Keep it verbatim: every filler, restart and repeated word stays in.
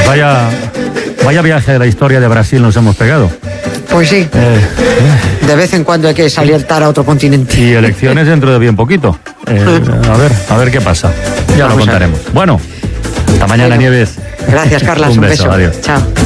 Vaya, vaya viaje de la historia de Brasil nos hemos pegado. Pues sí. Eh, eh. De vez en cuando hay que saltar a otro continente. Y elecciones dentro de bien poquito. Eh, a ver, a ver qué pasa. Ya Vamos lo contaremos. Bueno, hasta mañana, bueno, Nieves. Gracias, Carlas. Un, un beso. beso. Adiós. Chao.